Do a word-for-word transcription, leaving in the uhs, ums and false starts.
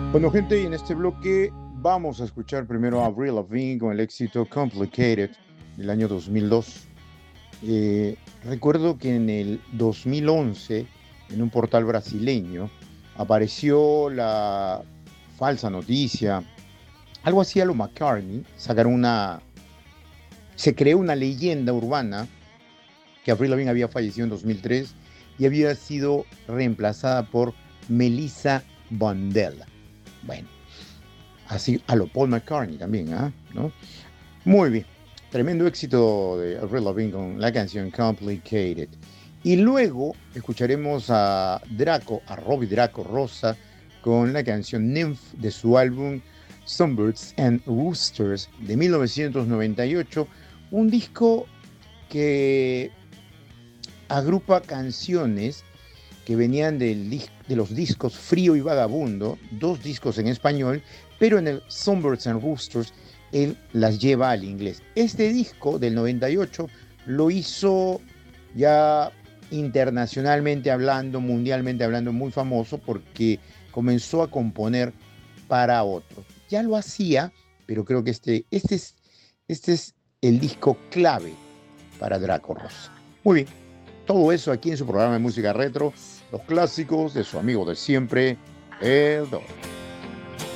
Bueno, gente, y en este bloque vamos a escuchar primero a Avril Lavigne con el éxito Complicated del año dos mil dos. Eh, recuerdo que en el dos mil once, en un portal brasileño, apareció la falsa noticia, algo así a lo McCartney, sacaron una, se creó una leyenda urbana que Avril Lavigne había fallecido en dos mil tres y había sido reemplazada por Melissa Bondella. Bueno, así a lo Paul McCartney también, ¿ah? ¿No? Muy bien. Tremendo éxito de Avril Lavigne con la canción Complicated. Y luego escucharemos a Draco, a Robbie Draco Rosa, con la canción Nymph de su álbum Songbirds and Roosters de mil novecientos noventa y ocho, un disco que agrupa canciones que venían del, de los discos Frío y Vagabundo, dos discos en español, pero en el Songbirds and Roosters él las lleva al inglés. Este disco del noventa y ocho lo hizo ya internacionalmente hablando, mundialmente hablando, muy famoso porque comenzó a componer para otros. Ya lo hacía, pero creo que este, este, es, este es el disco clave para Draco Rosa. Muy bien, todo eso aquí en su programa de música retro, los clásicos de su amigo de siempre, el Doc.